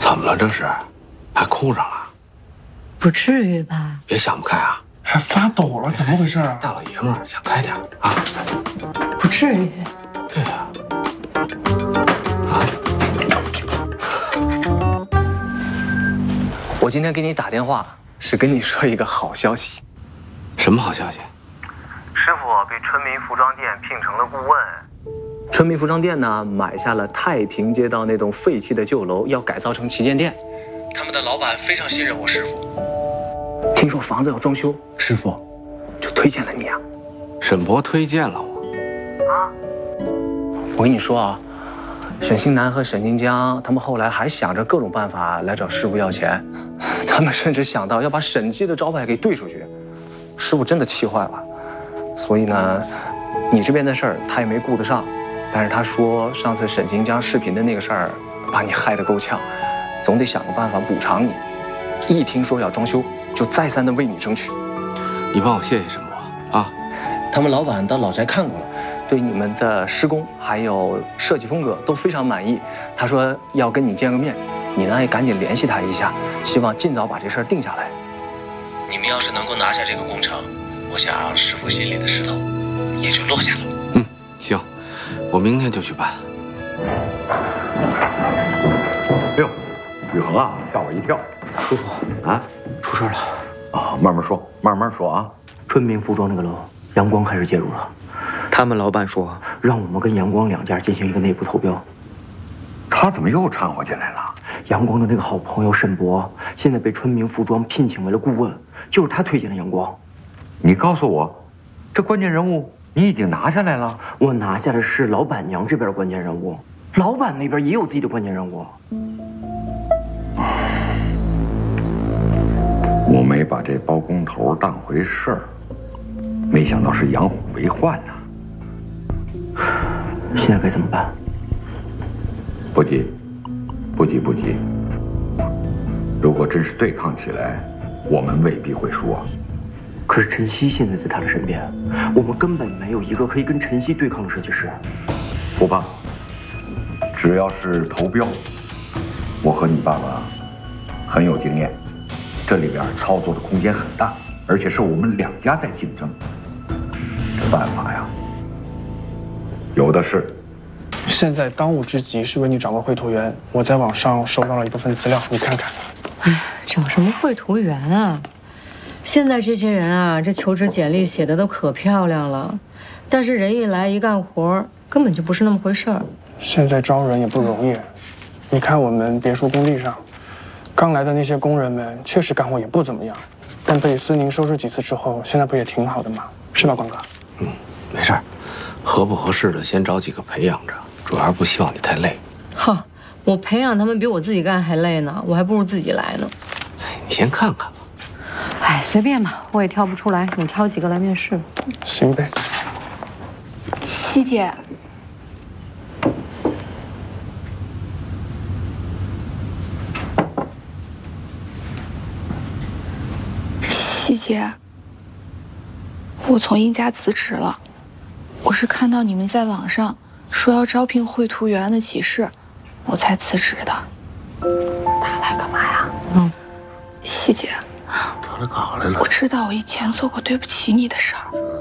怎么了这是？还哭上了？ 不至于吧？ 别想不开啊！ 还发抖了，怎么回事啊？ 大老爷们儿想开点啊！ 不至于。 对呀。 我今天给你打电话是跟你说一个好消息。 什么好消息？ 师傅被春明服装店聘成了顾问。春明服装店呢，买下了太平街道那栋废弃的旧楼，要改造成旗舰店。他们的老板非常信任我师傅，听说房子要装修，师傅就推荐了你啊。 沈博推荐了我。 我跟你说啊，沈新南和沈金江他们后来还想着各种办法来找师傅要钱，他们甚至想到要把沈记的招牌给兑出去。师傅真的气坏了，所以呢，你这边的事儿他也没顾得上。但是他说上次沈金江视频的那个事儿，把你害得够呛，总得想个办法补偿你。一听说要装修，就再三的为你争取。 你帮我谢谢沈博啊！ 他们老板到老宅看过了，对你们的施工还有设计风格都非常满意。他说要跟你见个面，你呢也赶紧联系他一下，希望尽早把这事儿定下来。你们要是能够拿下这个工程，我想师傅心里的石头也就落下了。 行，我明天就去办。 哎呦，宇恒啊，吓我一跳！ 叔叔啊， 出事了！ 啊，慢慢说，慢慢说啊。 春明服装那个楼，阳光开始介入了。他们老板说，让我们跟阳光两家进行一个内部投标。 他怎么又掺和进来了？ 阳光的那个好朋友沈博，现在被春明服装聘请为了顾问，就是他推荐了阳光。 你告诉我，这关键人物你已经拿下来了？ 我拿下的是老板娘这边的关键人物，老板那边也有自己的关键人物。 我没把这包工头当回事儿，没想到是养虎为患呐。 现在该怎么办？ 不急，不急，不急。如果真是对抗起来，我们未必会输啊。 可是陈曦现在在他的身边，我们根本没有一个可以跟陈曦对抗的设计师。 不怕，只要是投标，我和你爸爸很有经验，这里边操作的空间很大，而且是我们两家在竞争。这办法呀，有的是。 现在当务之急是为你找个绘图员，我在网上收到了一部分资料，你看看。 哎，找什么绘图员啊？现在这些人啊，这求职简历写的都可漂亮了，但是人一来一干活，根本就不是那么回事儿。 现在招人也不容易，你看我们别墅工地上，刚来的那些工人们确实干活也不怎么样，但被孙宁收拾几次之后，现在不也挺好的吗？是吧，关哥？ 没事儿，合不合适的先找几个培养着，主要是不希望你太累。 哈，我培养他们比我自己干还累呢，我还不如自己来呢。 你先看看吧。 哎，随便吧，我也挑不出来，你挑几个来面试吧。 行呗。 曦姐，曦姐，我从殷家辞职了。我是看到你们在网上说要招聘绘图员的启事，我才辞职的。 打来干嘛呀？ 曦姐， 找来干啥来了？ 我知道我以前做过对不起你的事儿，